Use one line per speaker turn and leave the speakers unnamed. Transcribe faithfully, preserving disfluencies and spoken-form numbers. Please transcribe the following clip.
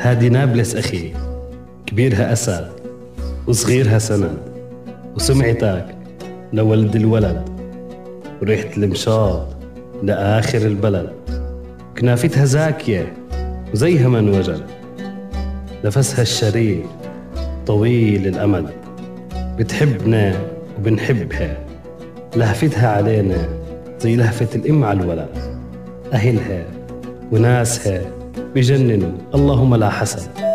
هادي نابلس أخي، كبيرها أسد وصغيرها سند، وسمعتك لولد الولد وريحة المشاط لآخر البلد. كنافتها زاكية وزيها من وجد، نفسها الشريف طويل الأمد. بتحبنا وبنحبها، لهفتها علينا زي لهفة الأم على الولد. أهلها وناسها بجننوا اللهم لا حسد.